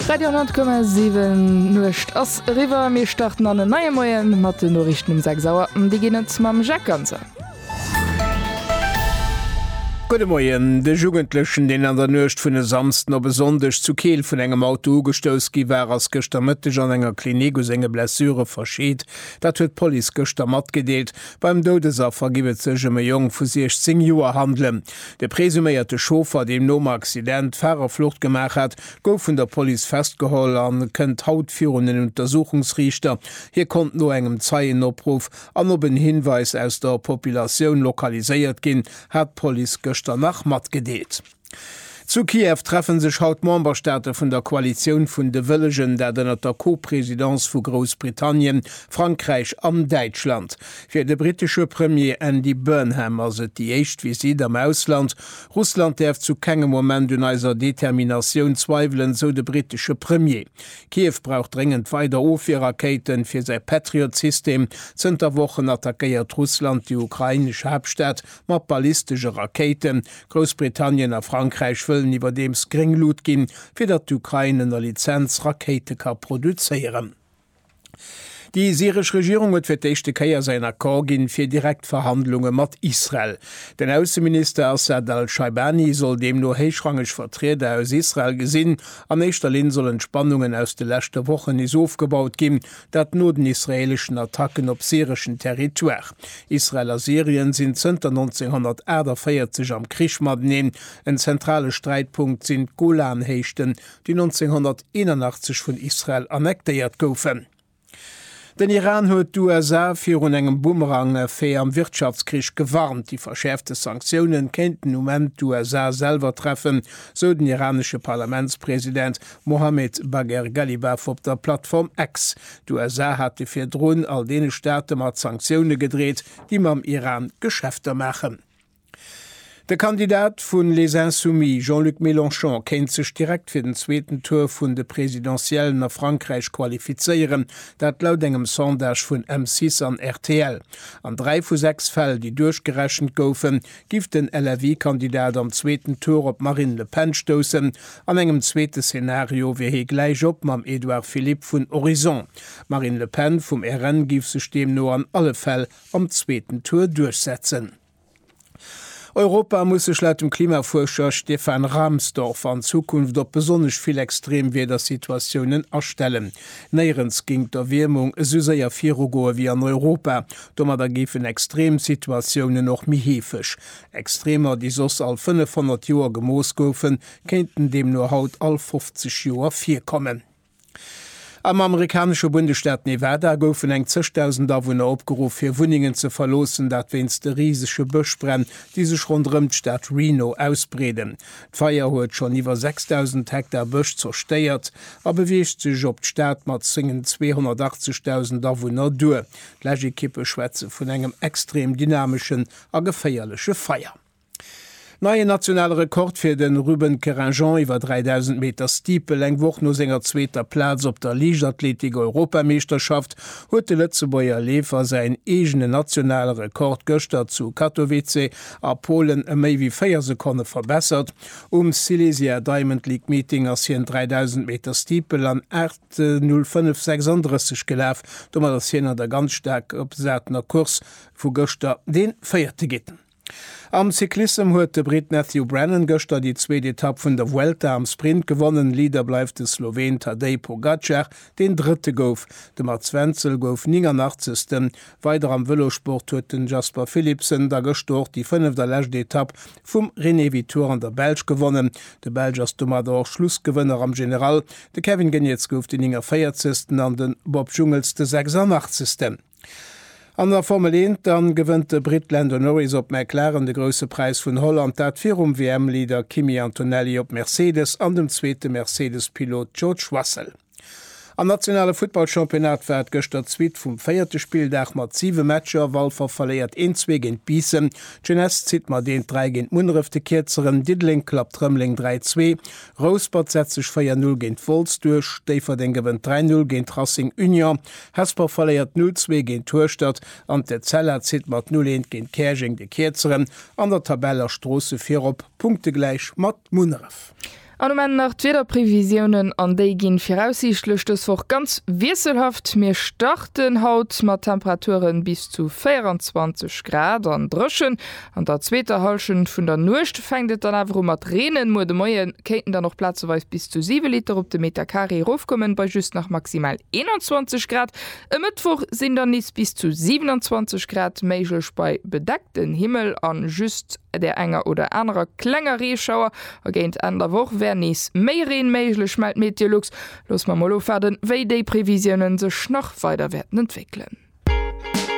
Radio 9,7 nucht ass River mir starten an den neue Moien mat den Norrichten um 6 Sauer die gehen mam Jack ganze. Gute Morgen, de Jugendlichen, den an der Nöcht vun de Samsten besonders zu Keel vun engem Auto gestoss gi war as gëster Mëtteg an enger Klinik us enge Blessure verschiet, dat huet Poli gëster mat gedeelt. Beim Dodesaffer gibet sech me Jong vu 16 Joer handle. De presuméierte Schofer, dem nom Accident fairer Flucht gemach hat, gouf vun der Poli festgeholl an kënnt hautführen den Untersuchungsrichter. Hier kommt no engem Zeienopruf an op een Hinweis aus der Populationun lokaliséiert ginn, hat Poli nach mat gedeelt. Zu Kiew treffen sich haut Memberstaate vun der Koalition vun de Villegen, der den der Co-Präsidenz vu Großbritannien, Frankreich an Deutschland. Fir de britische Premier Andy Burnham as die echt Visit am Ausland. Russland derf zu kegem Moment in eiser Determination zweifeln, so de britische Premier. Kiew braucht dringend weiter Ofir-Raketen fir sei Patriot-System. Zter Wochen attackiert Russland die ukrainische Hauptstadt mat ballistische Raketen. Großbritannien a Frankreich iwwer dem Skringlot ginn, fir dat d'Ukraine der Lizenz Rakete ka produzéieren. Die syrische Regierung huet fir d'échte Keier seiner Korgin fir Direktverhandlungen mat Israel. Den Außenminister Assad al-Shaibani soll dem nur héichrangig Vertreter aus Israel gesinn, an Eichterlin sollen Spannungen aus de letzte Wochen is aufgebaut gin, dat no den israelischen Attacken op syrischen Territoire. Israel a Syrien sind 1948 am Krischmadnen, en zentrale Streitpunkt sind Golanhechten, die 1981 von Israel annektiert goufen. Den Iran huet d'USA fir un engem Bumerang-Affaire am Wirtschaftskrich gewarnt. Die verschärfte Sanktionen kennten moment d'USA selber treffen, so den iranische Parlamentspräsident Mohammed Bagher Ghalibaf op der Plattform X. D'USA hatte fir Drohnen all dene Staaten mat Sanktionen gedreht, die mam Iran Geschäfte machen. Der Kandidat vun Les Insoumis, Jean-Luc Mélenchon, kennt sech direkt fir den zweiten Tour vun de Präsidentiellen nach Frankreich qualifizieren, dat laut engem Sondage vun M6 an RTL. An 3 vu 6 Fäll, die durchgerechnet goufen, gift den LRW-Kandidat am zweiten Tour op Marine Le Pen stossen, an engem zweite Szenario wie he gleich op mam Edouard Philippe vun Horizon. Marine Le Pen vum RN gif sech dem no an alle Fäll am zweiten Tour durchsetzen. Europa muss sich laut dem Klimaforscher Stefan Rahmsdorf an Zukunft op besonders viel Extremwettersituationen erstellen. Näherens ging der Wärmung so sehr viel wie an Europa, dommer da gefen Extremsituationen noch mi hefisch. Extremer, die sos all 500 Joer gemoos goufen, kennten dem nur haut all 50 Joer 4 kommen. Am amerikanische Bundesstaat Nevada goufen eng 10.000 Awohner opgerufen fir Wuningen zu verlosen, dat wenns de riesige Buschbrenn, die sech rund Stadt Reno ausbreden. D'Feier huet schon iwwer 6.000 Hektar Busch zersteiert, a beweegt sech op d'Staat mat zingen 280.000 Awohner due. D'Lägikippe schwätze vun engem extrem dynamischen a geféierliche Feier. Neue nationale Rekord fir den Ruben Keranjon iwwer 3000 Meter Stiepel eng woch no senger zweter Platz op der Leichtathletik-Europameisterschaft huet de Lützebauer Lefer se egene nationale Rekord Göster zu Katowice a Polen méi wie 4 Sekunden verbessert. Silesia Diamond League Meeting ass hien 3000 Meter Stiepel an 8:05:36 gelaf, dommer das hinner der ganz stark opsätener Kurs vu Göster den feierte gitten. Am Cyklism huet de Brit Matthew Brennan gëster die zweite Etappe vun der Vuelta am Sprint gewonnen. Lieder bleif de Slowen Tadej Pogacar den dritte gouf. De Mats Wenzel gouf 89. Weiter am Velosport huet den Jasper Philipsen da gestocht die 5. der letzte Etappe vum René Vitor an der Belg gewonnen. De Belgers Domador Schlussgewinner am General. De Kevin Genetz gouf den 40. an den Bob Jungels de 86. An der Formel 1 dann gewinnt de Brit Lando Norris op McLaren de grosse Preis vun Holland, dat fir WM-Leader Kimi Antonelli op Mercedes an dem zweite Mercedes-Pilot George Russell. Am nationale Footballchampionat wär gëster Zwiit vum 4. Spieldach mat 7 Matscher, Walfer verleiert 1-2 gent Biesen, Jeunesse zit mat den 3 gent Munrefte Kirzeren, Didling klappt Trömmling 3-2, Rosebud setzt sich 4-0 gent Volz durch, Stefer den gewinnt 3-0 gent Racing Union, Hesper verleiert 0-2 gent Tourstadt, an der Zeller zit mat 0-1 gent Kerching de Kirzeren, an der Tabeller Strosse 4 op, Punkte gleich mat Munref. An nach Wetterprävisionen an déi ginn voraussichtlich es woch ganz wieselhaft. Mir starten haut mat Temperaturen bis zu 24 Grad an Drschen. An der zweiter Halschen vun der Nucht fängt dann awer mat Renen mo de Moien keten da noch Platzeweis bis zu 7 Liter op de Meter Carré raufkommen bei just nach maximal 21 Grad. Im Mittwoch sind dann nis bis zu 27 Grad méiglech bei bedeckten Himmel an just der enger oder anderer klenger Reeschauer agent an der Woche wer nis méireen méiglech malt Meteorlux. Los ma Molofaden, wéi déi Prävisionen sech noch weiter werden entwickeln.